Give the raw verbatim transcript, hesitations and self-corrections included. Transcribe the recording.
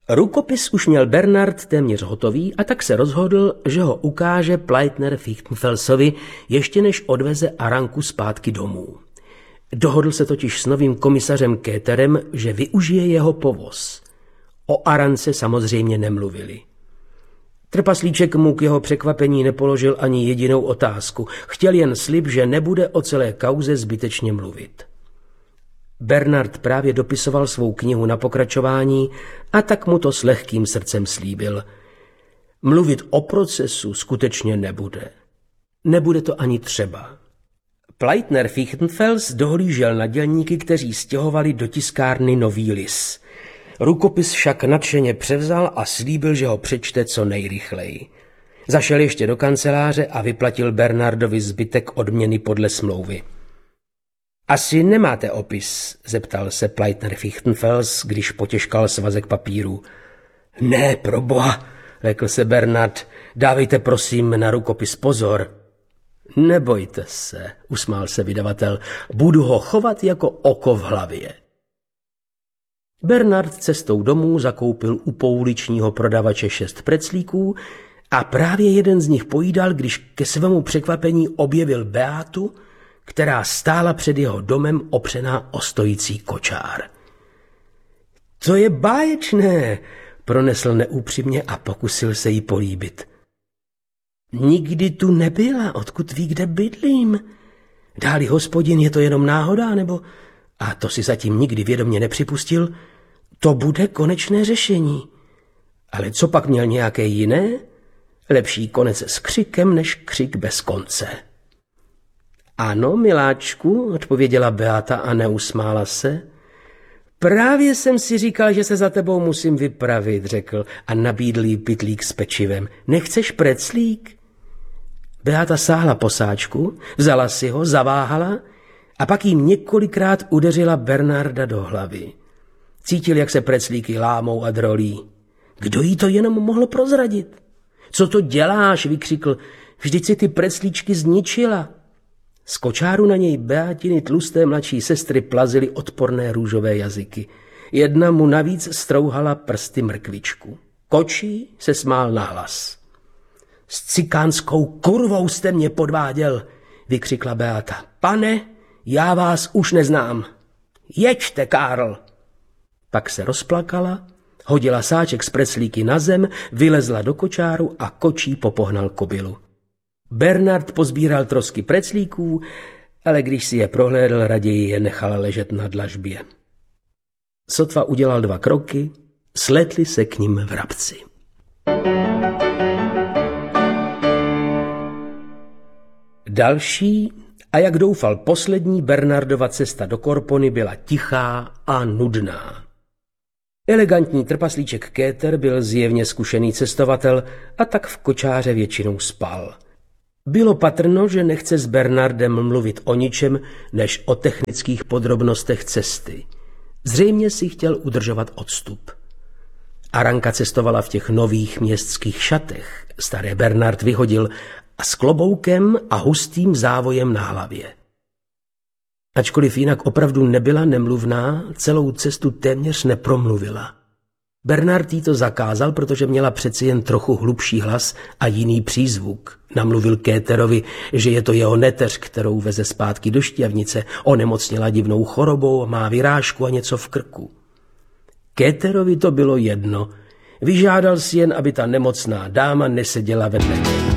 Rukopis už měl Bernard téměř hotový a tak se rozhodl, že ho ukáže Pleitner-Fichtenfelsovi ještě než odveze Aranku zpátky domů. Dohodl se totiž s novým komisařem Kéterem, že využije jeho povoz. O Arance samozřejmě nemluvili. Trpaslíček mu k jeho překvapení nepoložil ani jedinou otázku. Chtěl jen slib, že nebude o celé kauze zbytečně mluvit. Bernard právě dopisoval svou knihu na pokračování a tak mu to s lehkým srdcem slíbil. Mluvit o procesu skutečně nebude. Nebude to ani třeba. Pleitner-Fichtenfels dohlížel na dělníky, kteří stěhovali do tiskárny nový lis. Rukopis však nadšeně převzal a slíbil, že ho přečte co nejrychleji. Zašel ještě do kanceláře a vyplatil Bernardovi zbytek odměny podle smlouvy. Asi nemáte opis, zeptal se Pleitner-Fichtenfels, když potěžkal svazek papíru. Ne, proboha, řekl se Bernard, dávejte prosím na rukopis pozor. Nebojte se, usmál se vydavatel, budu ho chovat jako oko v hlavě. Bernard cestou domů zakoupil u pouličního prodavače šest preclíků a právě jeden z nich pojídal, když ke svému překvapení objevil Beátu, která stála před jeho domem opřená o stojící kočár. To je báječné, pronesl neúpřímně a pokusil se jí políbit. Nikdy tu nebyla, odkud ví, kde bydlím. Dáli hospodin, je to jenom náhoda, nebo, a to si zatím nikdy vědomě nepřipustil, to bude konečné řešení. Ale co pak měl nějaké jiné? Lepší konec s křikem, než křik bez konce. Ano, miláčku, odpověděla Beata a neusmála se. Právě jsem si říkal, že se za tebou musím vypravit, řekl a nabídl jí pytlík s pečivem. Nechceš preclík? Beata sáhla po sáčku, vzala si ho, zaváhala a pak jim několikrát udeřila Bernarda do hlavy. Cítil, jak se preclíky lámou a drolí. Kdo jí to jenom mohl prozradit? Co to děláš, vykřikl, vždyť si ty preclíčky zničila. Z kočáru na něj Beátiny tlusté mladší sestry plazily odporné růžové jazyky. Jedna mu navíc strouhala prsty mrkvičku. Kočí se smál nahlas. S cikánskou kurvou jste mě podváděl, vykřikla Beata. Pane, já vás už neznám. Jeďte, Karl. Pak se rozplakala, hodila sáček z preclíky na zem, vylezla do kočáru a kočí popohnal kobylu. Bernard pozbíral trosky preclíků, ale když si je prohlédl, raději je nechal ležet na dlažbě. Sotva udělal dva kroky, slétli se k nim vrabci. Další a jak doufal poslední Bernardova cesta do Korpony byla tichá a nudná. Elegantní trpaslíček Kéter byl zjevně zkušený cestovatel a tak v kočáře většinou spal. Bylo patrno, že nechce s Bernardem mluvit o ničem, než o technických podrobnostech cesty. Zřejmě si chtěl udržovat odstup. Aranka cestovala v těch nových městských šatech, staré Bernard vyhodil, a s kloboukem a hustým závojem na hlavě. Ačkoliv jinak opravdu nebyla nemluvná, celou cestu téměř nepromluvila. Bernard jí to zakázal, protože měla přeci jen trochu hlubší hlas a jiný přízvuk. Namluvil Kéterovi, že je to jeho neteř, kterou veze zpátky do Šťavnice, onemocněla divnou chorobou, má vyrážku a něco v krku. Kéterovi to bylo jedno. Vyžádal si jen, aby ta nemocná dáma neseděla vedle něj.